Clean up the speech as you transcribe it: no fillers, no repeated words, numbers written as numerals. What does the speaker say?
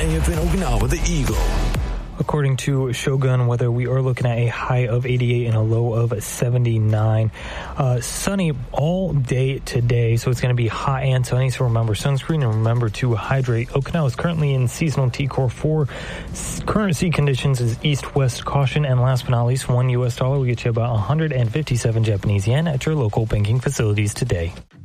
AFN Okinawa, the Eagle. According to Shogun Weather, we are looking at a high of 88 and a low of 79. Sunny all day today, so it's going to be hot and sunny. So remember sunscreen and remember to hydrate. Okinawa is currently in seasonal T-Core 4. Current sea conditions is east-west caution. And last but not least, $1 will get you about 157 Japanese yen at your local banking facilities today.